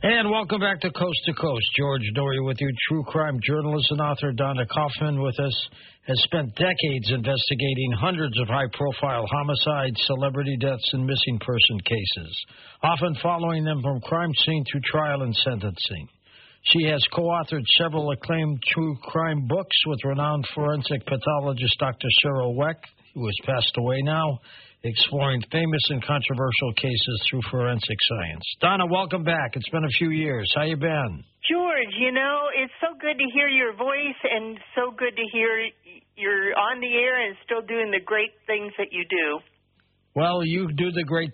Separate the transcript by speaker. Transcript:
Speaker 1: And welcome back to Coast. George Noory with you. True crime journalist and author Donna Kaufman with us has spent decades investigating hundreds of high-profile homicides, celebrity deaths, and missing person cases, often following them from crime scene through trial and sentencing. She has co-authored several acclaimed true crime books with renowned forensic pathologist Dr. Cyril Wecht, who has passed away now, exploring famous and controversial cases through forensic science. Donna, welcome back. It's been a few years. How you been?
Speaker 2: George, it's so good to hear your voice and so good to hear you're on the air and still doing the great things that you do.
Speaker 1: Well, you do the great